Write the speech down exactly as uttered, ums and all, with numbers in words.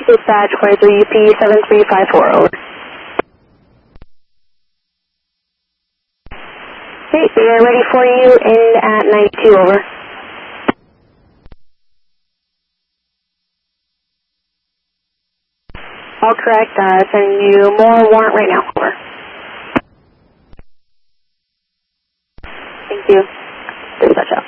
Dispatch, twenty-three U P seven three five four, over. Okay, we are ready for you in at ninety-two, over. All correct, uh, sending you more warrant right now, over. Thank you. Dispatch out.